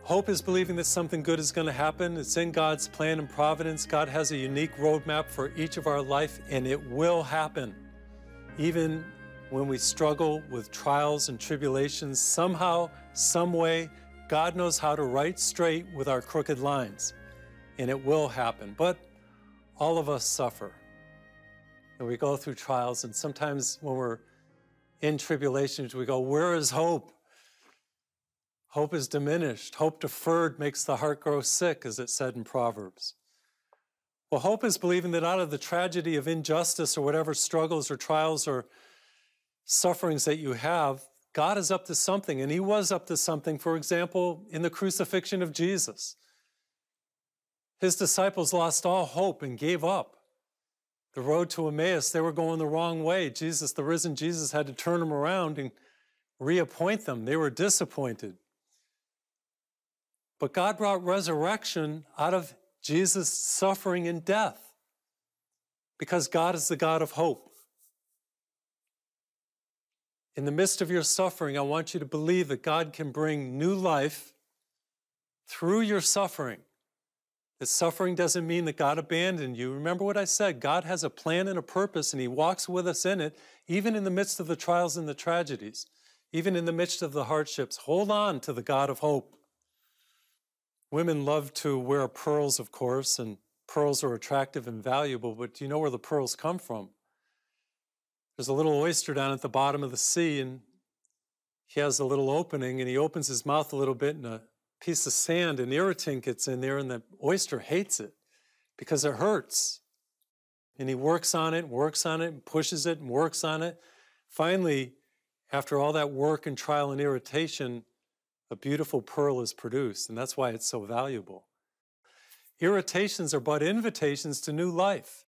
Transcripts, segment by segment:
Hope is believing that something good is going to happen. It's in God's plan and providence. God has a unique roadmap for each of our life, and it will happen. Even when we struggle with trials and tribulations, somehow, some way, God knows how to right straight with our crooked lines, and it will happen. But all of us suffer, and we go through trials, and sometimes when we're in tribulations, we go, where is hope? Hope is diminished. Hope deferred makes the heart grow sick, as it said in Proverbs. Well, hope is believing that out of the tragedy of injustice or whatever struggles or trials or sufferings that you have, God is up to something, and he was up to something, for example, in the crucifixion of Jesus. His disciples lost all hope and gave up. The road to Emmaus, they were going the wrong way. Jesus, the risen Jesus, had to turn them around and reappoint them. They were disappointed. But God brought resurrection out of Jesus' suffering and death, because God is the God of hope. In the midst of your suffering, I want you to believe that God can bring new life through your suffering. That suffering doesn't mean that God abandoned you. Remember what I said, God has a plan and a purpose, and he walks with us in it, even in the midst of the trials and the tragedies, even in the midst of the hardships. Hold on to the God of hope. Women love to wear pearls, of course, and pearls are attractive and valuable, but do you know where the pearls come from? There's a little oyster down at the bottom of the sea, and he has a little opening, and he opens his mouth a little bit, and a piece of sand, an irritant gets in there, and the oyster hates it because it hurts. And he works on it, and pushes it, and works on it. Finally, after all that work and trial and irritation, a beautiful pearl is produced, and that's why it's so valuable. Irritations are but invitations to new life.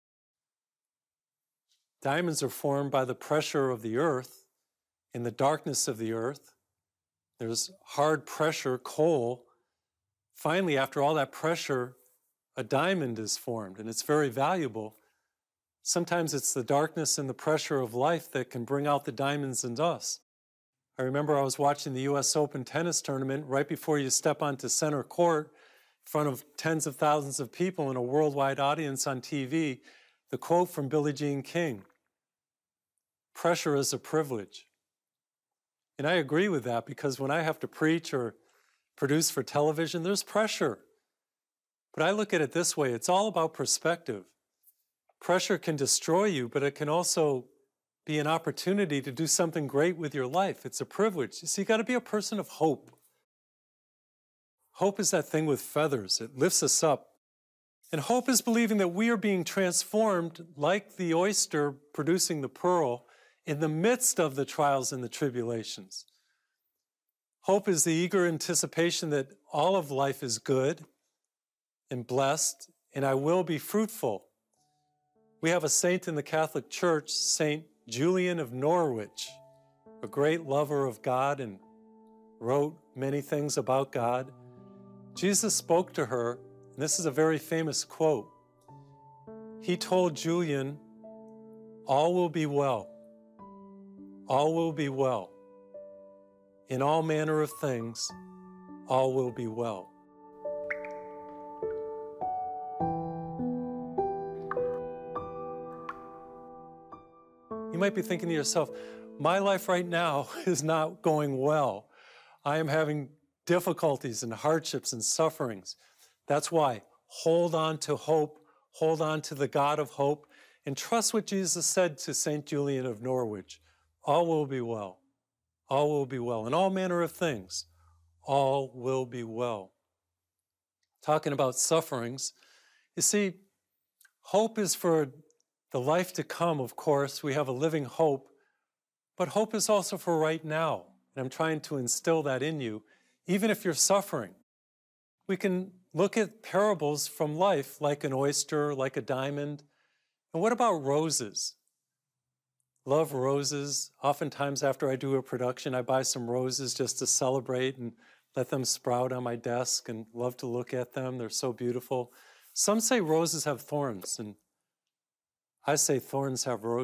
Diamonds are formed by the pressure of the earth, in the darkness of the earth. There's hard pressure, coal. Finally, after all that pressure, a diamond is formed, and it's very valuable. Sometimes it's the darkness and the pressure of life that can bring out the diamonds in us. I remember I was watching the U.S. Open tennis tournament right before you step onto center court in front of tens of thousands of people in a worldwide audience on TV, the quote from Billie Jean King, "Pressure is a privilege." And I agree with that, because when I have to preach or produce for television, there's pressure. But I look at it this way, it's all about perspective. Pressure can destroy you, but it can also be an opportunity to do something great with your life. It's a privilege. So you got to be a person of hope. Hope is that thing with feathers. It lifts us up. And hope is believing that we are being transformed like the oyster producing the pearl in the midst of the trials and the tribulations. Hope is the eager anticipation that all of life is good and blessed, and I will be fruitful. We have a saint in the Catholic Church, Saint Julian of Norwich, a great lover of God and wrote many things about God. Jesus spoke to her, and this is a very famous quote. He told Julian, "All will be well. All will be well. In all manner of things, all will be well." You might be thinking to yourself, my life right now is not going well. I am having difficulties and hardships and sufferings. That's why hold on to hope, hold on to the God of hope, and trust what Jesus said to St. Julian of Norwich. All will be well. All will be well. In all manner of things, all will be well. Talking about sufferings, you see, hope is for the life to come, of course. We have a living hope, but hope is also for right now. And I'm trying to instill that in you, even if you're suffering. We can look at parables from life, like an oyster, like a diamond. And what about roses? Love roses. Oftentimes after I do a production, I buy some roses just to celebrate and let them sprout on my desk, and love to look at them. They're so beautiful. Some say roses have thorns, and I say thorns have roses.